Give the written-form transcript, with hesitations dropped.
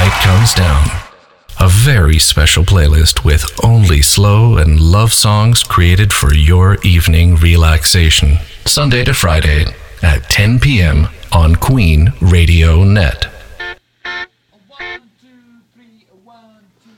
night comes down. A very special playlist with only slow and love songs created for your evening relaxation. Sunday to Friday at 10 p.m. on Queen Radio Net.